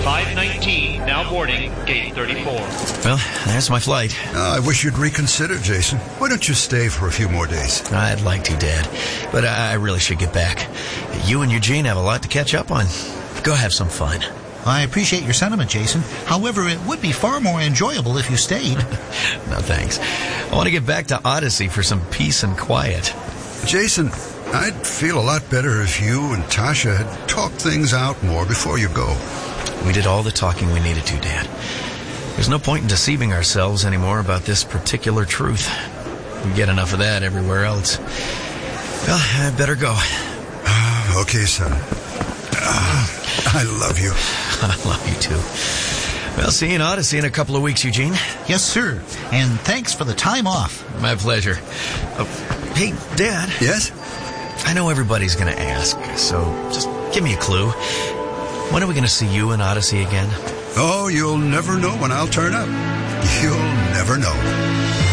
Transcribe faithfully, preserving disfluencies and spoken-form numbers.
five nineteen, now boarding gate thirty-four. Well, there's my flight. Uh, I wish you'd reconsider, Jason. Why don't you stay for a few more days? I'd like to, Dad, but I really should get back. You and Eugene have a lot to catch up on. Go have some fun. I appreciate your sentiment, Jason. However, it would be far more enjoyable if you stayed. No, thanks. I want to get back to Odyssey for some peace and quiet. Jason, I'd feel a lot better if you and Tasha had talked things out more before you go. We did all the talking we needed to, Dad. There's no point in deceiving ourselves anymore about this particular truth. We get enough of that everywhere else. Well, I better go. Okay, son. Uh, I love you. I love you, too. Well, see you in Odyssey in a couple of weeks, Eugene. Yes, sir. And thanks for the time off. My pleasure. Uh, hey, Dad. Yes? I know everybody's going to ask, so just give me a clue. When are we going to see you in Odyssey again? Oh, you'll never know when I'll turn up. You'll never know.